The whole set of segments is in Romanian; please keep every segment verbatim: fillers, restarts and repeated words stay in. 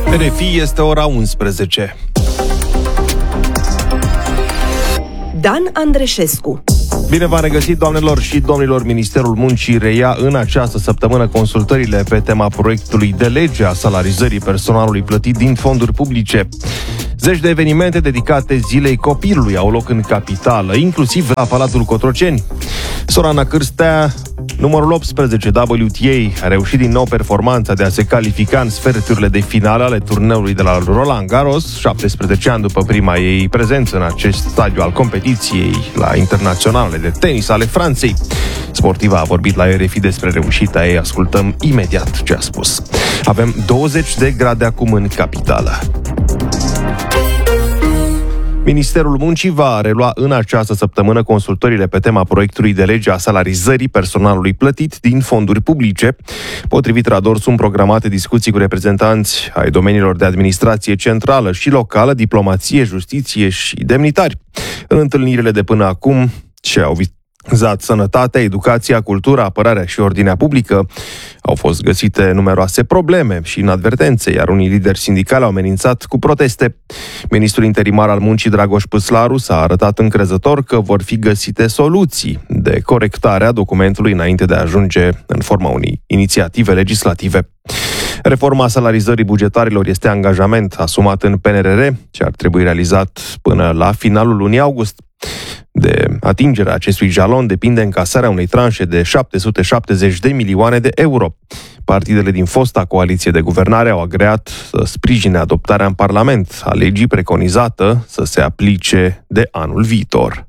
R F I, este ora unsprezece. Dan Andreșescu. Bine v-am regăsit, doamnelor și domnilor. Ministerul Muncii reia în această săptămână consultările pe tema proiectului de lege a salarizării personalului plătit din fonduri publice. Zeci de evenimente dedicate zilei copilului au loc în capitală, inclusiv la Palatul Cotroceni. Sorana Cârstea, numărul optsprezece W T A, a reușit din nou performanța de a se califica în sferturile de finală ale turneului de la Roland Garros, șaptesprezece ani după prima ei prezență în acest stadiu al competiției la internaționale de tenis ale Franței. Sportiva a vorbit la R F I despre reușita ei. Ascultăm imediat ce a spus. Avem douăzeci de grade acum în capitală. Ministerul Muncii va relua în această săptămână consultările pe tema proiectului de lege a salarizării personalului plătit din fonduri publice. Potrivit Rador, sunt programate discuții cu reprezentanți ai domeniilor de administrație centrală și locală, diplomație, justiție și demnitari. În întâlnirile de până acum, ce au vizat sănătatea, educația, cultura, apărarea și ordinea publică, au fost găsite numeroase probleme și inadvertențe, iar unii lideri sindicali au amenințat cu proteste. Ministrul interimar al Muncii, Dragoș Păslaru, s-a arătat încrezător că vor fi găsite soluții de corectare a documentului înainte de a ajunge în forma unei inițiative legislative. Reforma salarizării bugetarilor este angajament asumat în P N R R, ce ar trebui realizat până la finalul lunii august. De atingerea acestui jalon depinde încasarea unei tranșe de șapte sute șaptezeci de milioane de euro. Partidele din fosta coaliție de guvernare au agreat să sprijine adoptarea în Parlament a legii preconizată să se aplice de anul viitor.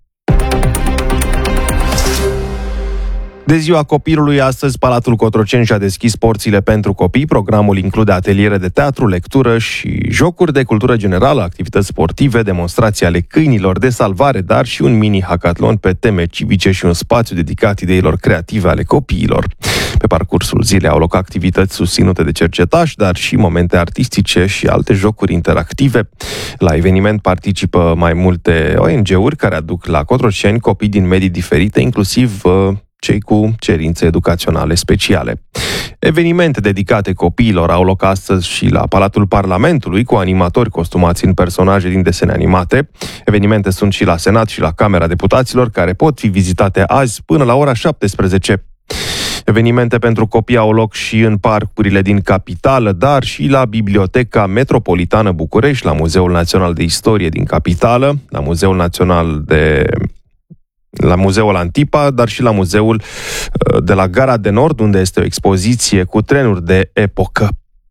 De ziua copilului, astăzi, Palatul Cotroceni și-a deschis porțile pentru copii. Programul include ateliere de teatru, lectură și jocuri de cultură generală, activități sportive, demonstrații ale câinilor de salvare, dar și un mini-hackathon pe teme civice și un spațiu dedicat ideilor creative ale copiilor. Pe parcursul zilei au loc activități susținute de cercetași, dar și momente artistice și alte jocuri interactive. La eveniment participă mai multe O N G-uri care aduc la Cotroceni copii din medii diferite, inclusiv uh, cei cu cerințe educaționale speciale. Evenimente dedicate copiilor au loc astăzi și la Palatul Parlamentului, cu animatori costumați în personaje din desene animate. Evenimente sunt și la Senat și la Camera Deputaților, care pot fi vizitate azi până la ora șaptesprezece. Evenimente pentru copii au loc și în parcurile din capitală, dar și la Biblioteca Metropolitană București, la Muzeul Național de Istorie din capitală, la Muzeul Național de... la Muzeul Antipa, dar și la Muzeul de la Gara de Nord, unde este o expoziție cu trenuri de epocă.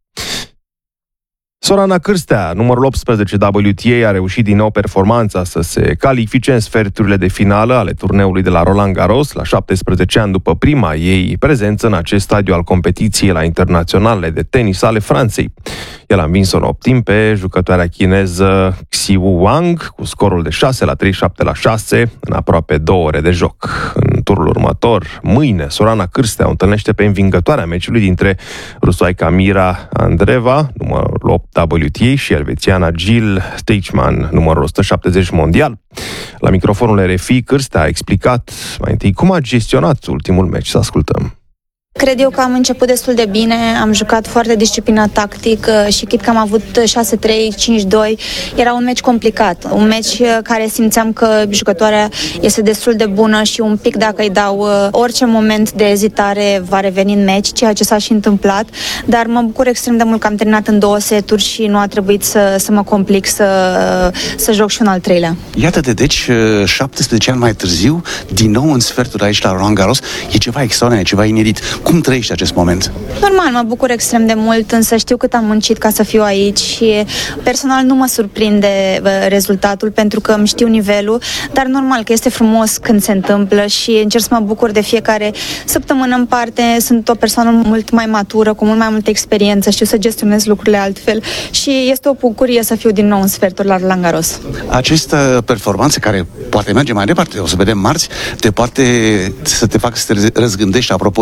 Sorana Cârstea, numărul optsprezece W T A, a reușit din nou performanța să se califice în sferturile de finală ale turneului de la Roland Garros, la șaptesprezece ani după prima ei prezență în acest stadiu al competiției la internaționale de tenis ale Franței. El a învins-o în opt timp pe jucătoarea chineză Xiu Wang cu scorul de șase la trei, șapte la șase în aproape două ore de joc. În turul următor, mâine, Sorana Cârstea o întâlnește pe învingătoarea meciului dintre rusoaica Mira Andreeva, numărul opt W T A, și elvețiana Jill Teichmann, numărul o sută șaptezeci mondial. La microfonul R F I, Cârstea a explicat mai întâi cum a gestionat ultimul meci. Să ascultăm. Cred eu că am început destul de bine, am jucat foarte disciplinat tactic și chit că am avut șase trei, cinci doi. Era un meci complicat, un meci care simțeam că jucătoarea este destul de bună și un pic dacă îi dau orice moment de ezitare va reveni în meci, ceea ce s-a și întâmplat, dar mă bucur extrem de mult că am terminat în două seturi și nu a trebuit să, să mă complic să, să joc și un al treilea. Iată de deci, șaptesprezece ani mai târziu, din nou în sferturi aici la Roland Garros, e ceva extraordinar, ceva inedit. Cum trăiești acest moment? Normal, mă bucur extrem de mult, însă știu cât am muncit ca să fiu aici și personal nu mă surprinde rezultatul pentru că îmi știu nivelul, dar normal că este frumos când se întâmplă și încerc să mă bucur de fiecare săptămână în parte. Sunt o persoană mult mai matură, cu mult mai multă experiență, știu să gestionez lucrurile altfel și este o bucurie să fiu din nou în sferturi la Roland Garros. Această performanță care poate merge mai departe, o să vedem marți, te poate să te facă să te răzgândești apropo de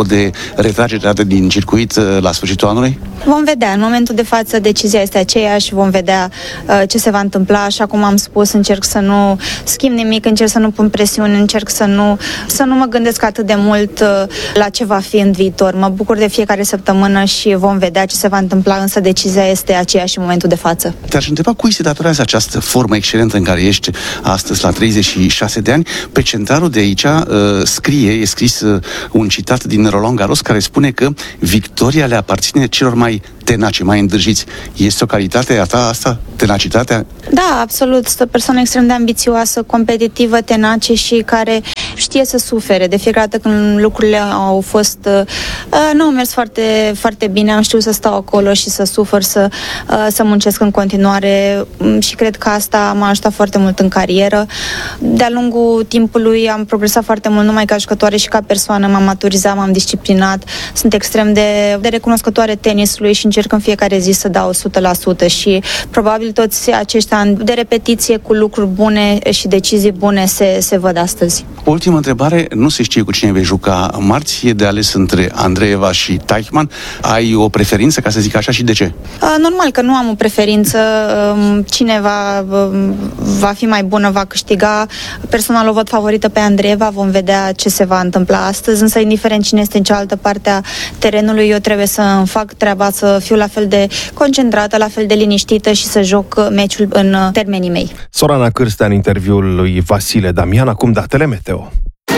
retragerea din circuit la sfârșitul anului? Vom vedea. În momentul de față decizia este aceeași, vom vedea uh, ce se va întâmpla. Așa cum am spus, încerc să nu schimb nimic, încerc să nu pun presiuni, încerc să nu, să nu mă gândesc atât de mult uh, la ce va fi în viitor. Mă bucur de fiecare săptămână și vom vedea ce se va întâmpla, însă decizia este aceeași în momentul de față. Te-aș întreba cui se datorează această formă excelentă în care ești astăzi la treizeci și șase de ani. Pe centralul de aici uh, scrie, e scris uh, un citat din Roland Garros care spune că victoria le aparține celor mai tenaci, mai îndrăjiți. Este o calitate a ta asta? Tenacitatea? Da, absolut. Sunt o persoană extrem de ambițioasă, competitivă, tenace și care știe să sufere. De fiecare dată când lucrurile au fost... Uh, nu au mers foarte, foarte bine, am știut să stau acolo și să sufăr, să, uh, să muncesc în continuare și cred că asta m-a ajutat foarte mult în carieră. De-a lungul timpului am progresat foarte mult, numai ca jucătoare și ca persoană. M-am maturizat, m-am disciplinat. Sunt extrem de, de recunoscătoare tenisului și încerc în fiecare zi să dau o sută la sută și probabil toți acești ani de repetiție cu lucruri bune și decizii bune se, se văd astăzi. Ultima întrebare, nu se știe cu cine vei juca marți, e de ales între Andreeva și Teichmann. Ai o preferință, ca să zic așa, și de ce? Normal că nu am o preferință. Cine va, va fi mai bună va câștiga. Personal o văd favorită pe Andreeva, vom vedea ce se va întâmpla astăzi, însă indiferent cine este în cealaltă parte a terenului, eu trebuie să fac treaba, să fiu la fel de concentrată, la fel de liniștită și să joc meciul în termenii mei. Sorana Cârstea în interviul lui Vasile Damian, acum datele meteo.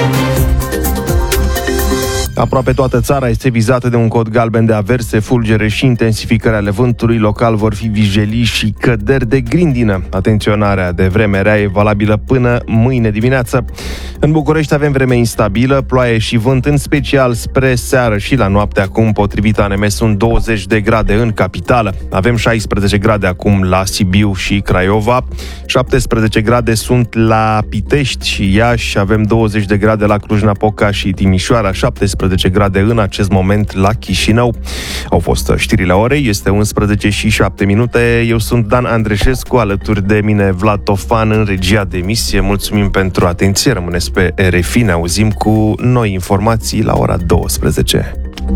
Aproape toată țara este vizată de un cod galben de averse, fulgere și intensificări ale vântului. Local vor fi vijelii și căderi de grindină. Atenționarea de vreme rea e valabilă până mâine dimineață. În București avem vreme instabilă, ploaie și vânt, în special spre seară și la noapte. Acum, potrivit A N M, sunt douăzeci de grade în capitală. Avem șaisprezece grade acum la Sibiu și Craiova, șaptesprezece grade sunt la Pitești și Iași, avem douăzeci de grade la Cluj-Napoca și Timișoara, șaptesprezece grade în acest moment la Chișinău. Au fost știrile orei, este unsprezece și șapte minute. Eu sunt Dan Andreșescu, alături de mine Vlad Tofan în regia de emisie. Mulțumim pentru atenție, rămâneți pe R F I, ne auzim cu noi informații la ora douăsprezece.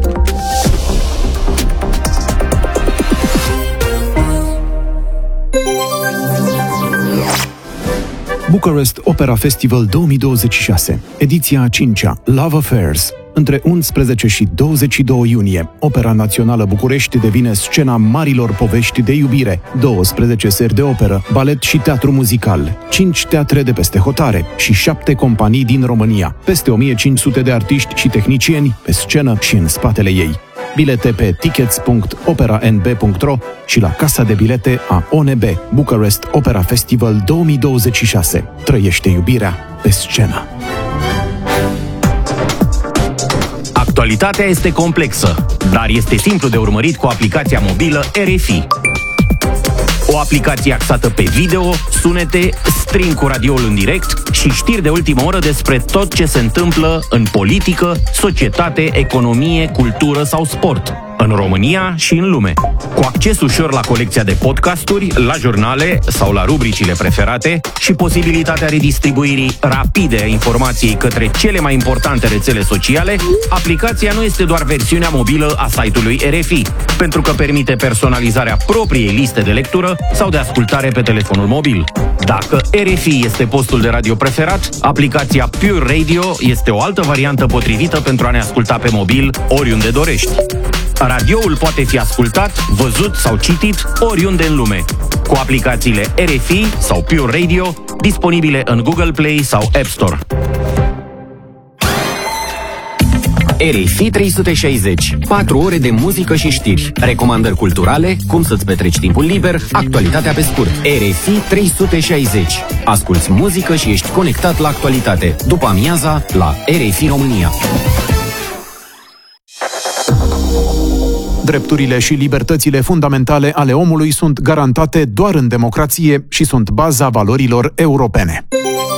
Bucharest Opera Festival două mii douăzeci și șase, ediția a cincea, Love Affairs. Între unsprezece și douăzeci și doi iunie, Opera Națională București devine scena marilor povești de iubire, douăsprezece seri de operă, balet și teatru muzical, cinci teatre de peste hotare și șapte companii din România, peste o mie cinci sute de artiști și tehnicieni pe scenă și în spatele ei. Bilete pe tickets punct opera n b punct r o și la casa de bilete a O N B. Bucharest Opera Festival două mii douăzeci și șase. Trăiește iubirea pe scenă. Actualitatea este complexă, dar este simplu de urmărit cu aplicația mobilă R F I. O aplicație axată pe video, sunete, stream cu radioul în direct și știri de ultimă oră despre tot ce se întâmplă în politică, societate, economie, cultură sau sport, în România și în lume. Cu acces ușor la colecția de podcasturi, la jurnale sau la rubricile preferate și posibilitatea redistribuirii rapide a informației către cele mai importante rețele sociale, aplicația nu este doar versiunea mobilă a site-ului R F I, pentru că permite personalizarea propriei liste de lectură sau de ascultare pe telefonul mobil. Dacă R F I este postul de radio preferat, aplicația Pure Radio este o altă variantă potrivită pentru a ne asculta pe mobil oriunde dorești. Radioul poate fi ascultat, văzut sau citit oriunde în lume, cu aplicațiile R F I sau Pure Radio, disponibile în Google Play sau App Store. R F I trei sute șaizeci. patru ore de muzică și știri, recomandări culturale, cum să-ți petreci timpul liber, actualitatea pe scurt. R F I trei sute șaizeci. Asculți muzică și ești conectat la actualitate. După amiaza, la R F I România. Drepturile și libertățile fundamentale ale omului sunt garantate doar în democrație și sunt baza valorilor europene.